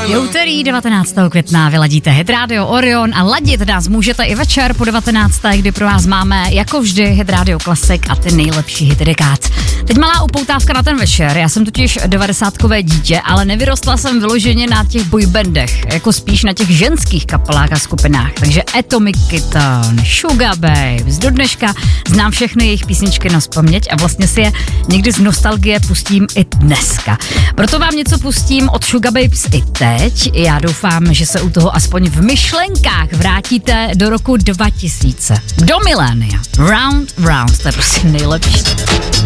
Je úterý 19. května, vyladíte Hit Radio Orion a ladit nás můžete i večer po 19. kdy pro vás máme jako vždy Hit Radio Classic a ty nejlepší hity dekád. Teď malá upoutávka na ten večer, já jsem totiž 90kové dítě, ale nevyrostla jsem vyloženě na těch boybandech, jako spíš na těch ženských kapelách a skupinách, takže Atomic Kitten, Sugababes, do dneška znám všechny jejich písničky nazpaměť a vlastně si je někdy z nostalgie pustím i dneska. Proto vám něco pustím od Sugababes i teď. Já doufám, že se u toho aspoň v myšlenkách vrátíte do roku 2000. Do milénia. Round, round, to je prostě nejlepší.